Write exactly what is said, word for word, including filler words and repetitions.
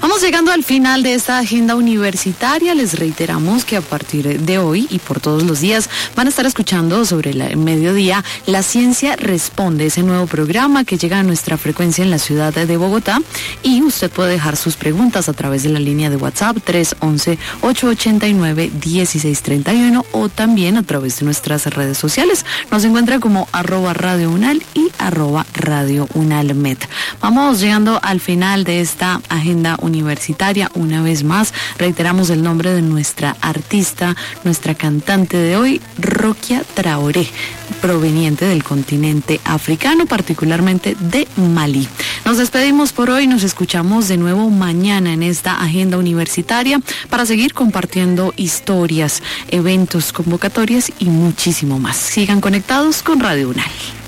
Vamos llegando al final de esta agenda universitaria. Les reiteramos que a partir de hoy y por todos los días van a estar escuchando sobre el mediodía La Ciencia Responde, ese nuevo programa que llega a nuestra frecuencia en la ciudad de Bogotá, y usted puede dejar sus preguntas a través de la línea de WhatsApp tres once, ocho ochenta y nueve, dieciséis treinta y uno o también a través de nuestras redes sociales. Nos encuentra como arroba Radio Unal y arroba Radio Unalmed. Vamos llegando al final de esta agenda universitaria. Una vez más, reiteramos el nombre de nuestra artista, nuestra cantante de hoy, Rokia Traoré, proveniente del continente africano, particularmente de Malí. Nos despedimos por hoy, nos escuchamos de nuevo mañana en esta agenda universitaria para seguir compartiendo historias, eventos, convocatorias y muchísimo más. Sigan conectados con Radio Unal.